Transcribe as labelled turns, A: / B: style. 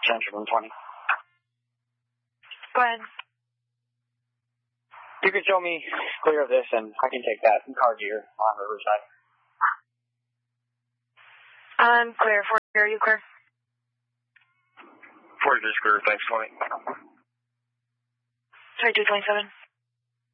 A: Central 120.
B: Go ahead.
A: You can show me clear of this, and I can take that car gear on Riverside.
B: I'm clear. 40, are you clear?
C: 40 is clear. Thanks, 20.
B: 3227.